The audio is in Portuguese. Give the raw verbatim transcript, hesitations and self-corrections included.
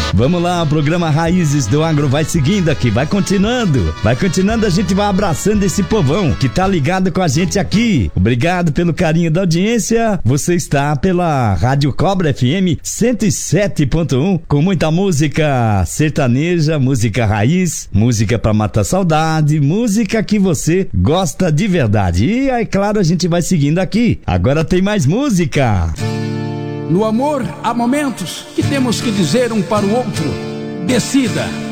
Vamos lá, o programa Raízes do Agro vai seguindo aqui, vai continuando, vai continuando, a gente vai abraçando esse povão que tá ligado com a gente aqui. Obrigado pelo carinho da audiência. Você está pela Rádio Cobra F M cento e sete ponto um com muita música sertaneja, música raiz, música pra matar saudade, música que você gosta de verdade. E aí, claro, a gente vai seguindo aqui. Agora tem mais música. No amor há momentos que temos que dizer um para o outro: decida.